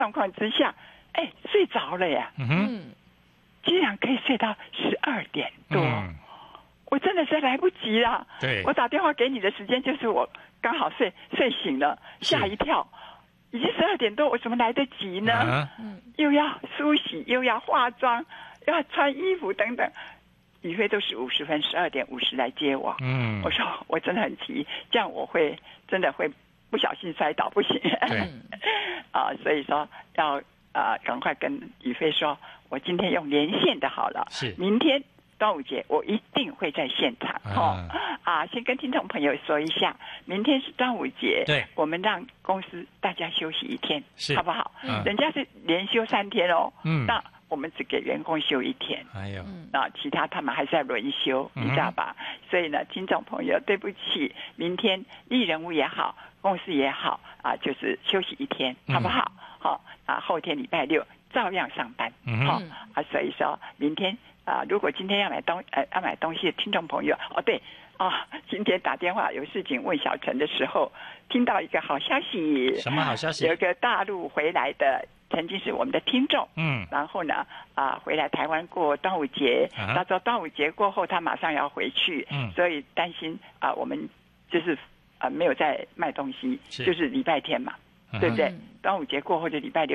状况之下，睡着了呀。竟然可以睡到12点多，我真的是来不及了。 对， 我打电话给你的时间就是我刚好睡醒了，吓一跳，已经12点多，我怎么来得及呢？又要梳洗，又要化妆，又要穿衣服等等。宇飞都10:50 12点50来接我。我说我真的很急，这样我会真的会不小心摔倒，不行。所以说要赶快跟宇飞说，我今天用连线的好了，明天端午节我一定会在现场。先跟听众朋友说一下，明天是端午节， 对， 我们让公司大家休息1天，好不好？人家是连休3天哦，那我们只给员工休1天，那其他他们还是要轮休，你知道吧？所以呢，听众朋友，对不起，明天丽人屋也好，公司也好就是休息1天，好不好？后天礼拜6照样上班。所以说明天如果今天要买东西的听众朋友，今天打电话有事情问小陈的时候，听到一个好消息。 什么好消息？ 有个大陆回来的，曾经是我们的听众，然后呢回来台湾过端午节，到时候端午节过后他马上要回去，所以担心我们就是没有在卖东西，就是礼拜天嘛，对不对？端午节过后就礼拜6。